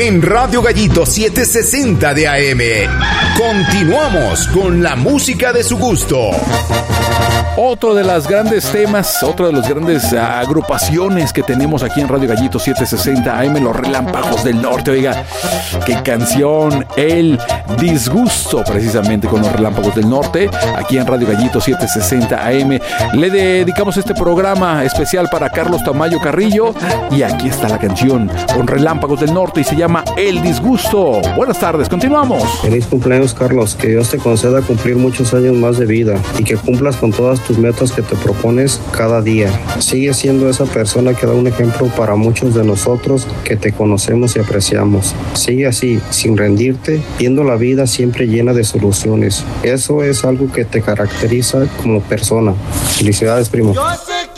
en Radio Gallito 760 de AM. Continuamos con la música de su gusto. Otro de los grandes temas, otra de las grandes agrupaciones que tenemos aquí en Radio Gallito 760 AM, Los Relámpagos del Norte. Oiga, qué canción, El Disgusto, precisamente con Los Relámpagos del Norte, aquí en Radio Gallito 760 AM. Le dedicamos este programa especial para Carlos Tamayo Carrillo y aquí está la canción con Relámpagos del Norte y se llama El Disgusto. Buenas tardes, continuamos. Feliz cumpleaños, Carlos, que Dios te conceda cumplir muchos años más de vida y que cumplas con todas tus metas que te propones cada día. Sigue siendo esa persona que da un ejemplo para muchos de nosotros que te conocemos y apreciamos. Sigue así, sin rendirte, viendo la vida siempre llena de soluciones. Eso es algo que te caracteriza como persona. Felicidades, primo.